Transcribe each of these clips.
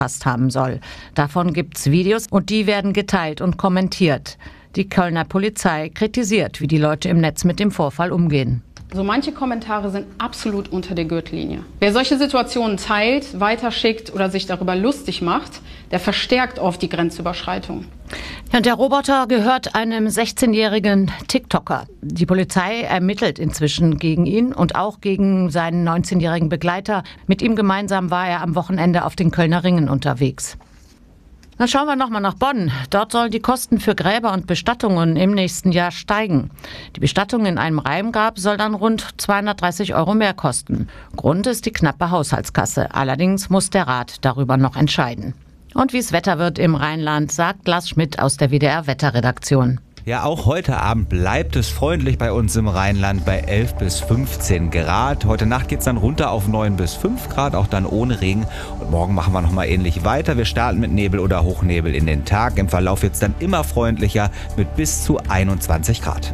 haben soll. Davon gibt's Videos und die werden geteilt und kommentiert. Die Kölner Polizei kritisiert, wie die Leute im Netz mit dem Vorfall umgehen. So manche Kommentare sind absolut unter der Gürtellinie. Wer solche Situationen teilt, weiterschickt oder sich darüber lustig macht, der verstärkt oft die Grenzüberschreitung. Ja, der Roboter gehört einem 16-jährigen TikToker. Die Polizei ermittelt inzwischen gegen ihn und auch gegen seinen 19-jährigen Begleiter. Mit ihm gemeinsam war er am Wochenende auf den Kölner Ringen unterwegs. Dann schauen wir nochmal nach Bonn. Dort sollen die Kosten für Gräber und Bestattungen im nächsten Jahr steigen. Die Bestattung in einem Reihgrab soll dann rund 230 € mehr kosten. Grund ist die knappe Haushaltskasse. Allerdings muss der Rat darüber noch entscheiden. Und wie es Wetter wird im Rheinland, sagt Lars Schmidt aus der WDR-Wetterredaktion. Ja, auch heute Abend bleibt es freundlich bei uns im Rheinland bei 11 bis 15 Grad. Heute Nacht geht es dann runter auf 9 bis 5 Grad, auch dann ohne Regen. Und morgen machen wir nochmal ähnlich weiter. Wir starten mit Nebel oder Hochnebel in den Tag. Im Verlauf wird es dann immer freundlicher mit bis zu 21 Grad.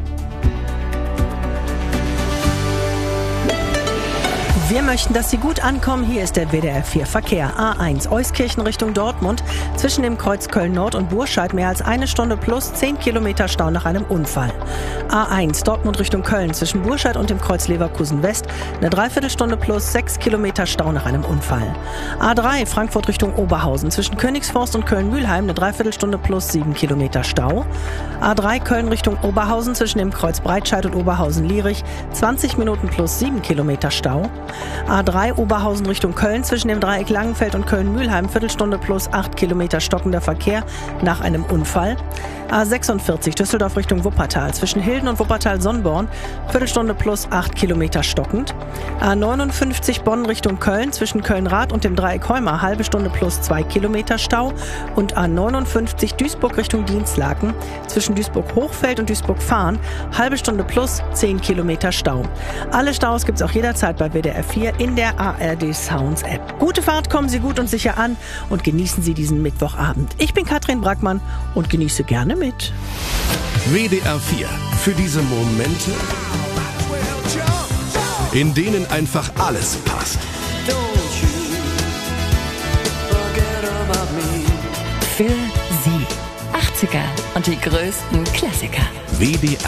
Wir möchten, dass Sie gut ankommen. Hier ist der WDR 4 Verkehr. A1 Euskirchen Richtung Dortmund. Zwischen dem Kreuz Köln-Nord und Burscheid mehr als 1 Stunde plus 10 Kilometer Stau nach einem Unfall. A1 Dortmund Richtung Köln. Zwischen Burscheid und dem Kreuz Leverkusen West eine Dreiviertelstunde plus 6 Kilometer Stau nach einem Unfall. A3 Frankfurt Richtung Oberhausen. Zwischen Königsforst und Köln-Mühlheim eine Dreiviertelstunde plus 7 Kilometer Stau. A3 Köln Richtung Oberhausen. Zwischen dem Kreuz Breitscheid und Oberhausen-Lierich 20 Minuten plus 7 Kilometer Stau. A3 Oberhausen Richtung Köln zwischen dem Dreieck Langenfeld und Köln-Mühlheim Viertelstunde plus 8 Kilometer stockender Verkehr nach einem Unfall. A46 Düsseldorf Richtung Wuppertal zwischen Hilden und Wuppertal-Sonnborn Viertelstunde plus 8 Kilometer stockend. A59 Bonn Richtung Köln zwischen Köln-Rath und dem Dreieck Heuma halbe Stunde plus 2 Kilometer Stau. Und A59 Duisburg Richtung Dienstlaken zwischen Duisburg-Hochfeld und Duisburg-Fahn halbe Stunde plus 10 Kilometer Stau. Alle Staus gibt es auch jederzeit bei WDR 4 in der ARD Sounds App. Gute Fahrt, kommen Sie gut und sicher an und genießen Sie diesen Mittwochabend. Ich bin Katrin Brackmann und genieße gerne mit. WDR 4. Für diese Momente, in denen einfach alles passt. Für Sie. 80er und die größten Klassiker. WDR